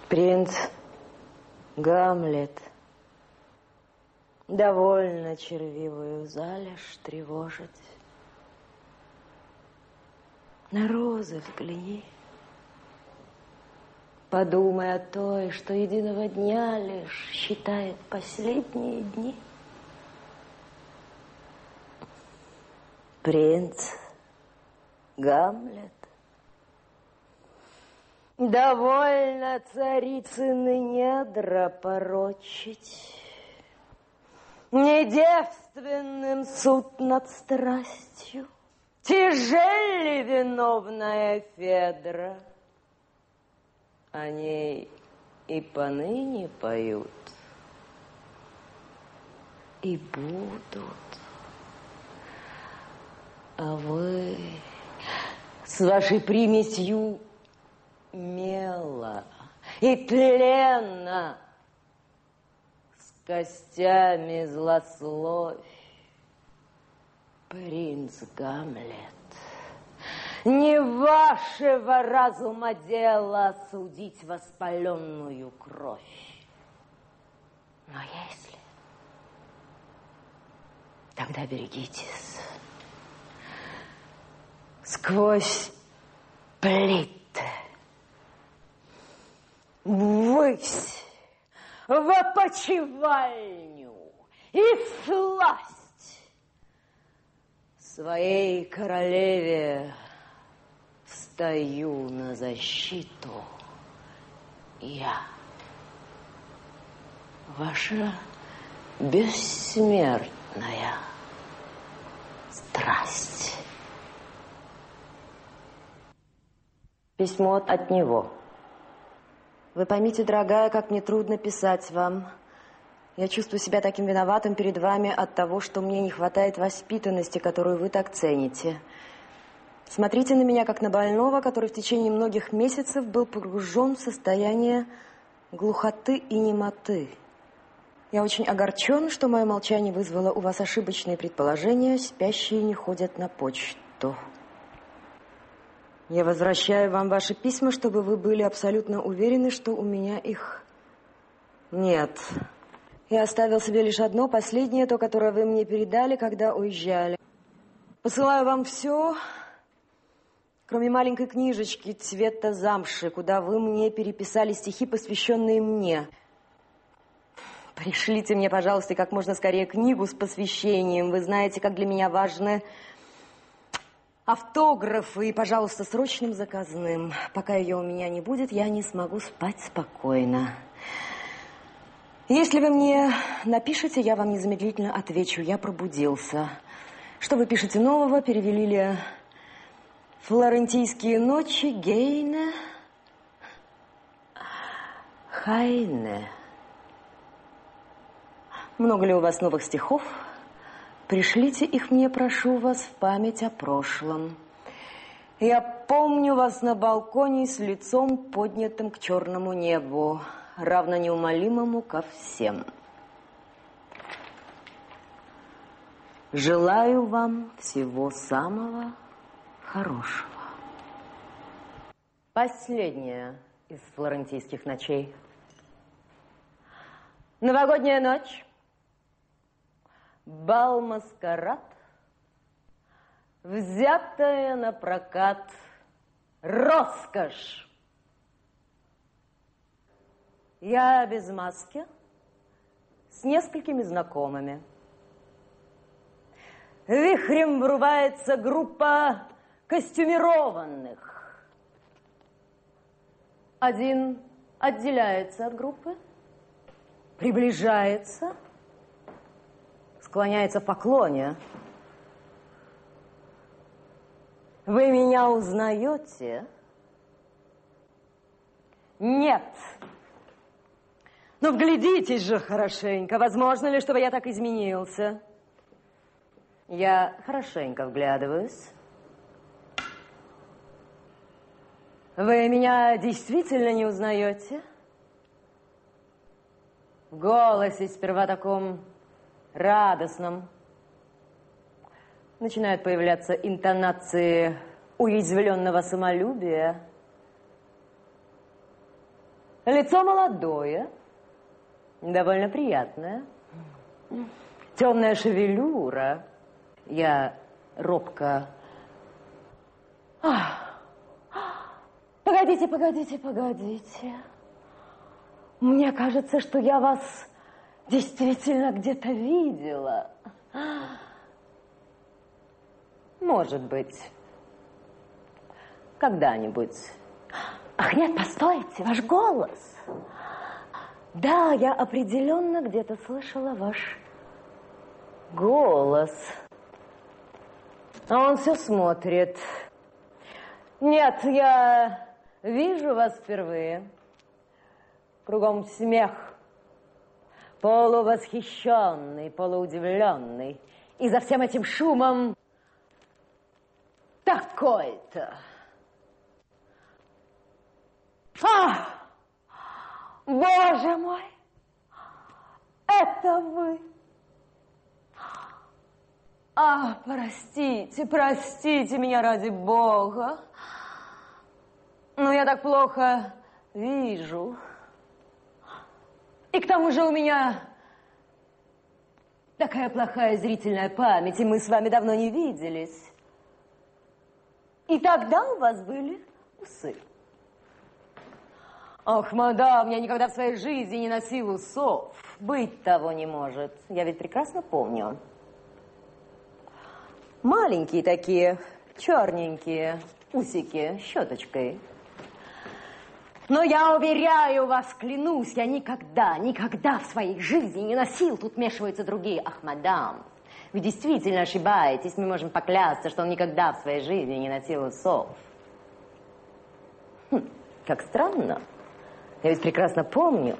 Принц Гамлет довольно червивую залежь тревожить. На розы взгляни. Подумай о той, что единого дня лишь считает последние дни. Принц Гамлет. Довольно царицыны недра порочить. Не девственным суд над страстью, тяжель ли виновная Федра? О ней и поныне поют, и будут. А вы с вашей примесью мела и тлена, с костями злословь, принц Гамлет, не вашего разума дело судить воспаленную кровь. Но если, тогда берегитесь. Сквозь плиты, ввысь, в опочивальню и всласть своей королеве встаю на защиту я, ваша бессмертная страсть. Письмо от него. Вы поймите, дорогая, как мне трудно писать вам. Я чувствую себя таким виноватым перед вами от того, что мне не хватает воспитанности, которую вы так цените. Смотрите на меня, как на больного, который в течение многих месяцев был погружен в состояние глухоты и немоты. Я очень огорчен, что мое молчание вызвало у вас ошибочные предположения. Спящие не ходят на почту. Я возвращаю вам ваши письма, чтобы вы были абсолютно уверены, что у меня их нет. Я оставил себе лишь одно, последнее, то, которое вы мне передали, когда уезжали. Посылаю вам все, кроме маленькой книжечки цвета замши, куда вы мне переписали стихи, посвященные мне. Пришлите мне, пожалуйста, как можно скорее книгу с посвящением. Вы знаете, как для меня важны автографы и, пожалуйста, срочным заказным. Пока ее у меня не будет, я не смогу спать спокойно. Если вы мне напишете, я вам незамедлительно отвечу. Я пробудился. Что вы пишете нового? Перевели ли «Флорентийские ночи» Гейне? Хайне? Много ли у вас новых стихов? Пришлите их мне, прошу вас, в память о прошлом. Я помню вас на балконе с лицом, поднятым к черному небу, равно неумолимому ко всем. Желаю вам всего самого хорошего. Последняя из флорентийских ночей. Новогодняя ночь. Бал-маскарад, взятая на прокат роскошь. Я без маски, с несколькими знакомыми. Вихрем врубается группа костюмированных. Один отделяется от группы, приближается, склоняется в поклоне. Вы меня узнаете? Нет. Ну, вглядитесь же хорошенько. Возможно ли, чтобы я так изменился? Я хорошенько вглядываюсь. Вы меня действительно не узнаете? В голосе сперва таком радостном начинают появляться интонации уязвленного самолюбия. Лицо молодое, довольно приятное. Темная шевелюра. Я робко... Погодите, погодите, погодите. Мне кажется, что я вас действительно где-то видела. Может быть, когда-нибудь. Ах, нет, постойте, ваш голос. Да, я определенно где-то слышала ваш голос. А он все смотрит. Нет, я вижу вас впервые. Кругом смех. Полувосхищенный, полуудивленный. И за всем этим шумом такой-то. Боже мой! Это вы! Простите, простите меня ради Бога. Но я так плохо вижу. И к тому же у меня такая плохая зрительная память, и мы с вами давно не виделись. И тогда у вас были усы. Ах, мадам, я никогда в своей жизни не носил усов. Быть того не может. Я ведь прекрасно помню. Маленькие такие, черненькие усики щеточкой. Но я уверяю вас, клянусь, я никогда в своей жизни не носил. Тут вмешиваются другие. Ах, мадам, вы действительно ошибаетесь. Мы можем поклясться, что он никогда в своей жизни не носил усов. Как странно. Я ведь прекрасно помню.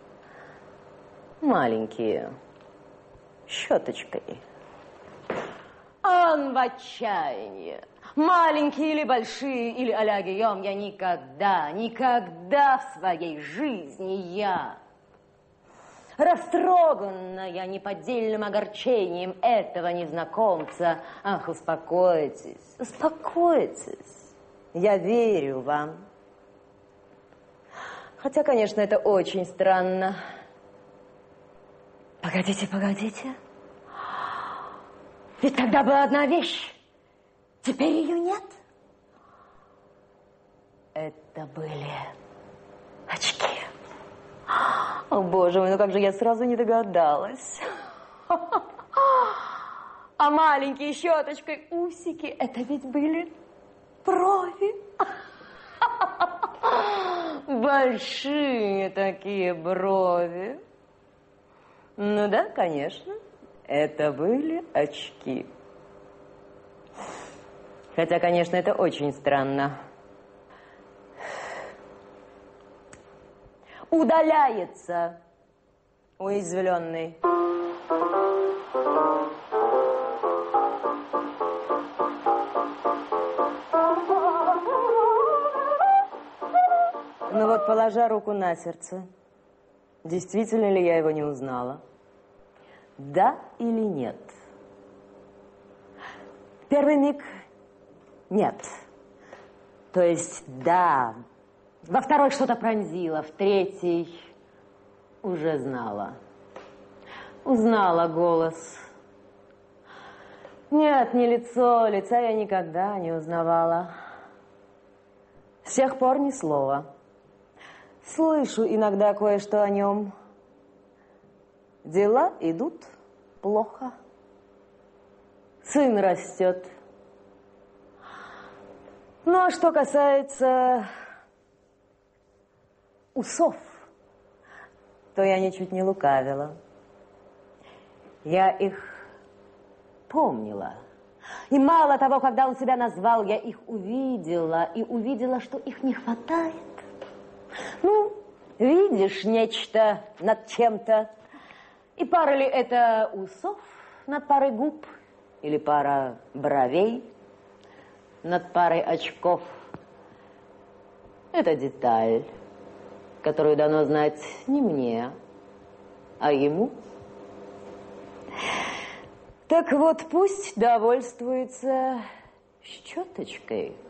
Маленькие, щеточкой. Он в отчаянии. Маленькие или большие, или а-ля Гийом, я никогда в своей жизни растроганная неподдельным огорчением этого незнакомца. Ах, успокойтесь, успокойтесь. Я верю вам. Хотя, конечно, это очень странно. Погодите, погодите. Ведь тогда была одна вещь. Теперь ее нет. Это были очки. О, боже мой, ну как же я сразу не догадалась. А маленькие щеточкой усики, это ведь были брови. Большие такие брови. Ну да, конечно, это были очки. Хотя, конечно, это очень странно. Удаляется уязвленный. Ну вот, положа руку на сердце, действительно ли я его не узнала? Да или нет? В первый миг нет. То есть да. Во второй что-то пронзило, в третий уже знала. Узнала голос. Нет, не лицо, лица я никогда не узнавала. С тех пор ни слова. Слышу иногда кое-что о нем. Дела идут плохо. Сын растет. Ну, а что касается усов, то я ничуть не лукавила. Я их помнила. И мало того, когда он себя назвал, я их увидела. И увидела, что их не хватает. Ну, видишь нечто над чем-то. И пара ли это усов над парой губ? Или пара бровей над парой очков? Это деталь, которую дано знать не мне, а ему. Так вот, пусть довольствуется щеточкой.